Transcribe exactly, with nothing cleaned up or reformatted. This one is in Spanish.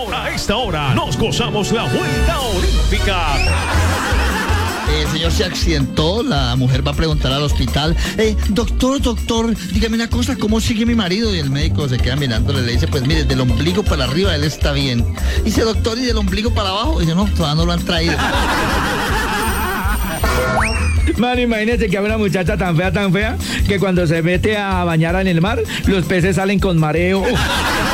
A esta hora nos gozamos la vuelta olímpica. El señor se accidentó, la mujer va a preguntar al hospital, eh, doctor, doctor, dígame una cosa, ¿cómo sigue mi marido? Y el médico se queda mirándole, le dice, pues mire, del ombligo para arriba él está bien. Dice, doctor, ¿y del ombligo para abajo? Dice, no, todavía no lo han traído. Mano, imagínese que hay una muchacha tan fea, tan fea, que cuando se mete a bañar en el mar, los peces salen con mareo.